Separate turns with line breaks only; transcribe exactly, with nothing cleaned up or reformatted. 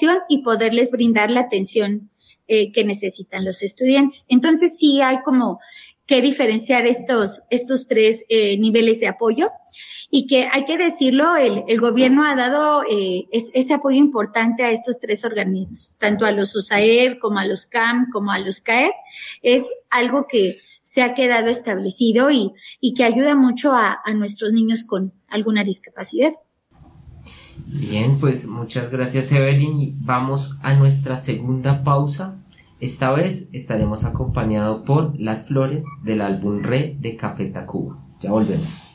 educación y poderles brindar la atención eh, que necesitan los estudiantes. Entonces sí hay como que diferenciar estos, estos tres eh, niveles de apoyo. Y que hay que decirlo, el, el gobierno ha dado eh, es, ese apoyo importante a estos tres organismos, tanto a los U S A E R como a los C A M, como a los C A E R. Es algo que se ha quedado establecido y, y que ayuda mucho a, a nuestros niños con alguna discapacidad.
Bien, pues muchas gracias, Evelyn, y vamos a nuestra segunda pausa. Esta vez estaremos acompañados por Las Flores del álbum Re de Café Tacuba. Ya volvemos.